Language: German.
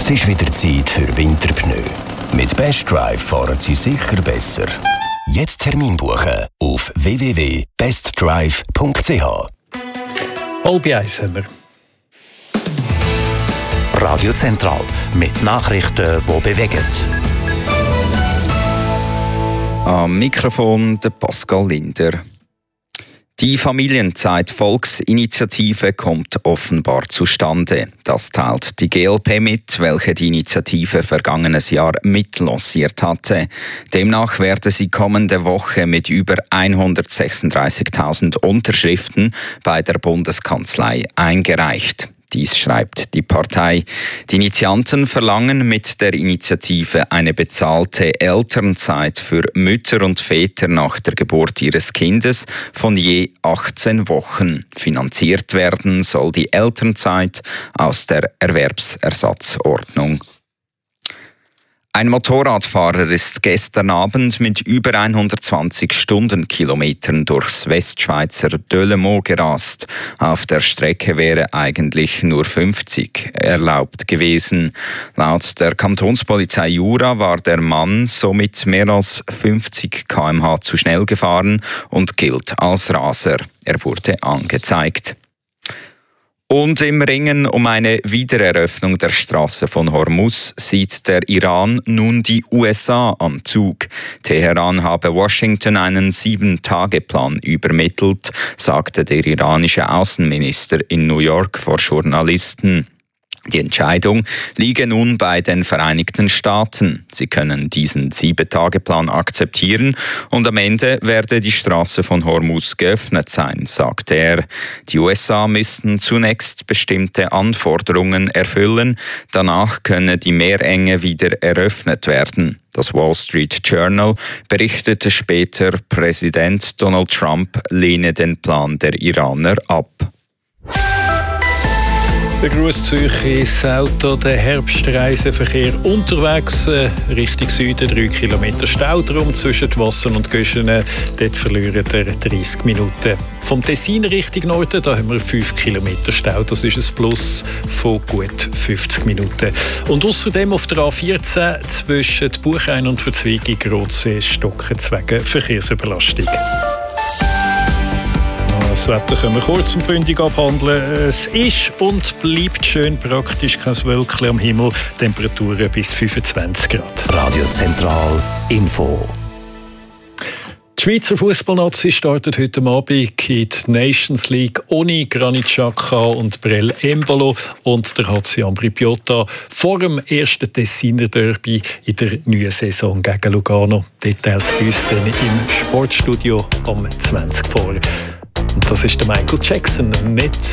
Es ist wieder Zeit für Winterpneu. Mit Best Drive fahren Sie sicher besser. Jetzt Termin buchen auf www.bestdrive.ch. 12:30 haben wir. Radio Zentral mit Nachrichten, die bewegen. Am Mikrofon der Pascal Linder. Die Familienzeit-Volksinitiative kommt offenbar zustande. Das teilt die GLP mit, welche die Initiative vergangenes Jahr mitlanciert hatte. Demnach werde sie kommende Woche mit über 136.000 Unterschriften bei der Bundeskanzlei eingereicht. Dies schreibt die Partei. Die Initianten verlangen mit der Initiative eine bezahlte Elternzeit für Mütter und Väter nach der Geburt ihres Kindes von je 18 Wochen. Finanziert werden soll die Elternzeit aus der Erwerbsersatzordnung. Ein Motorradfahrer ist gestern Abend mit über 120 Stundenkilometern durchs Westschweizer Delemont gerast. Auf der Strecke wäre eigentlich nur 50 erlaubt gewesen. Laut der Kantonspolizei Jura war der Mann somit mehr als 50 km/h zu schnell gefahren und gilt als Raser. Er wurde angezeigt. Und im Ringen um eine Wiedereröffnung der Straße von Hormuz sieht der Iran nun die USA am Zug. Teheran habe Washington einen 7-Tage-Plan übermittelt, sagte der iranische Außenminister in New York vor Journalisten. Die Entscheidung liege nun bei den Vereinigten Staaten. Sie können diesen 7-Tage-Plan akzeptieren und am Ende werde die Straße von Hormuz geöffnet sein, sagte er. Die USA müssten zunächst bestimmte Anforderungen erfüllen, danach könne die Meerenge wieder eröffnet werden. Das Wall Street Journal berichtete später, Präsident Donald Trump lehne den Plan der Iraner ab. Der Gruß zu euch ins Auto, der Herbstreiseverkehr unterwegs Richtung Süden, 3 Kilometer Staudrum zwischen Wassen und Göschenen. Dort verlieren wir 30 Minuten. Vom Tessin Richtung Norden, da haben wir 5 Kilometer Stau. Das ist ein Plus von gut 50 Minuten. Und außerdem auf der A14 zwischen Buchheim und Verzweigung Rotsee stocken wegen Verkehrsüberlastung. Das Wetter können wir kurz und bündig abhandeln. Es ist und bleibt schön, praktisch kein Wölkchen am Himmel. Temperaturen bis 25 Grad. Radio Zentral Info. Die Schweizer Fußballnazi startet heute Abend in die Nations League ohne Granit Xhaka und Brel Embolo und der HC Ambri Piotta vor dem ersten Tessiner Derby in der neuen Saison gegen Lugano. Details bei uns dann im Sportstudio am 20 vor. Und das ist der Michael Jackson. Nicht